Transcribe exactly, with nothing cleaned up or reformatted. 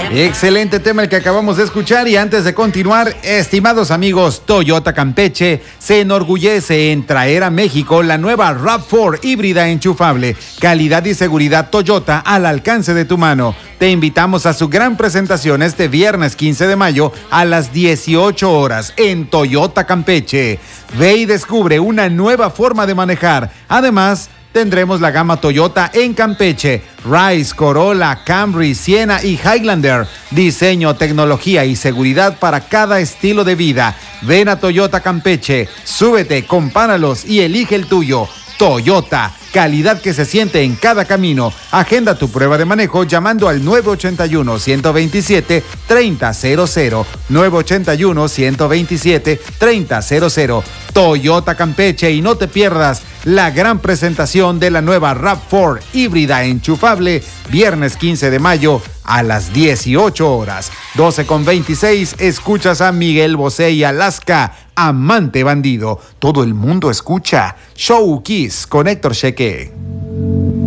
Excelente tema el que acabamos de escuchar, y antes de continuar, estimados amigos, Toyota Campeche se enorgullece en traer a México la nueva RAV cuatro híbrida enchufable, calidad y seguridad Toyota al alcance de tu mano. Te invitamos a su gran presentación este viernes quince de mayo a las dieciocho horas en Toyota Campeche. Ve y descubre una nueva forma de manejar. Además, tendremos la gama Toyota en Campeche, Rise, Corolla, Camry, Siena y Highlander. Diseño, tecnología y seguridad para cada estilo de vida. Ven a Toyota Campeche, súbete, compáralos y elige el tuyo. Toyota, calidad que se siente en cada camino. Agenda tu prueba de manejo llamando al nueve ocho uno, uno dos siete, tres cero cero cero, nueve ocho uno, uno dos siete, tres cero cero. Toyota Campeche, y no te pierdas la gran presentación de la nueva RAV cuatro híbrida enchufable, viernes quince de mayo a las dieciocho horas. doce con veintiséis, escuchas a Miguel Bosé y Alaska, Amante Bandido. Todo el mundo escucha Show Kiss con Héctor Cheque.